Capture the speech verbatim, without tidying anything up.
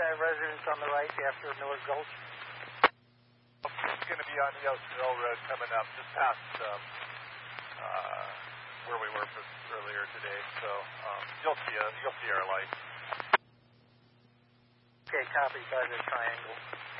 uh, residence on the right after Miller Gulch? It's going to be on the Yost Mill Road coming up, just past um, uh, where we were for earlier today. So um, you'll see a, you'll see our light. Okay, copy by the triangle.